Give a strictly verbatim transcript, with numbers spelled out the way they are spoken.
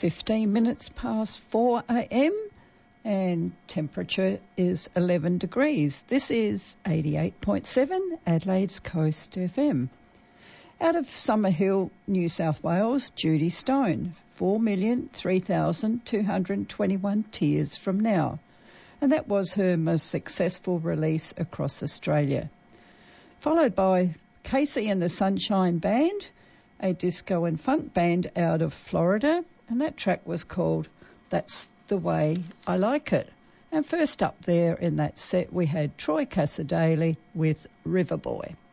fifteen minutes past four a.m. and temperature is eleven degrees. This is eighty-eight point seven Adelaide's Coast F M. Out of Summerhill, New South Wales, Judy Stone, four million three thousand two hundred twenty-one tears from now. And that was her most successful release across Australia. Followed by Casey and the Sunshine Band, a disco and funk band out of Florida, and that track was called That's the Way I Like It. And first up there in that set we had Troy Cassar-Daley with River Boy.